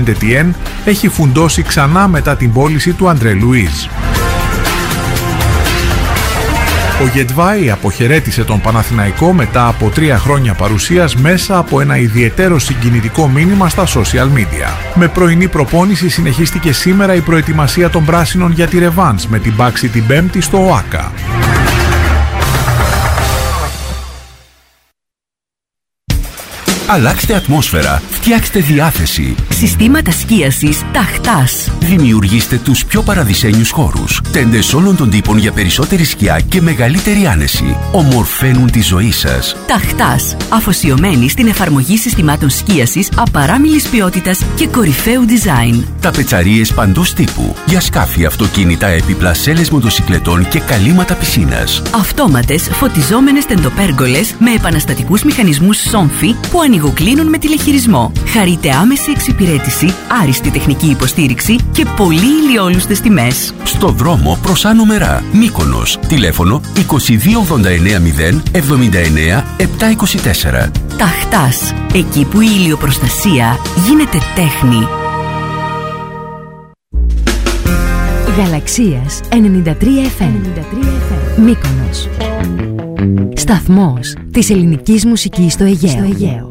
Σεντετιέν έχει φουντώσει ξανά μετά την πώληση του Αντρέ Λουίζ. Ο Γετβάη αποχαιρέτησε τον Παναθηναϊκό μετά από 3 χρόνια παρουσίας μέσα από ένα ιδιαίτερο συγκινητικό μήνυμα στα social media. Με πρωινή προπόνηση συνεχίστηκε σήμερα η προετοιμασία των πράσινων για τη ρεβάνς με την Πάξη την Πέμπτη στο ΟΑΚΑ. Αλλάξτε ατμόσφαιρα, φτιάξτε διάθεση. Συστήματα σκίασης Ταχτάς. Δημιουργήστε τους πιο παραδεισένιους χώρους. Τέντες όλων των τύπων για περισσότερη σκιά και μεγαλύτερη άνεση. Ομορφαίνουν τη ζωή σας. Ταχτάς. Αφοσιωμένη στην εφαρμογή συστημάτων σκίασης απαράμιλης ποιότητας και κορυφαίου design. Ταπετσαρίες παντός τύπου. Για σκάφη, αυτοκίνητα, έπιπλα, σέλες μοτοσικλετών και καλύματα πισίνας. Αυτόματες φωτιζόμενες τεντοπέργολες με επαναστατικούς μηχανισμούς Somfy που ανοιγοκλίνουν με τηλεχειρισμό. Χαρείτε άμεση εξυπηρέτηση, άριστη τεχνική υποστήριξη και πολύ ηλιόλουστες τιμές. Στο δρόμο προς Άνω Μερά, Μύκονος. Τηλέφωνο 2289 079 724. Ταχτάς. Εκεί που η ηλιοπροστασία γίνεται τέχνη. Γαλαξίας 93 FM. Μύκονος. Σταθμός της ελληνικής μουσικής στο Αιγαίο.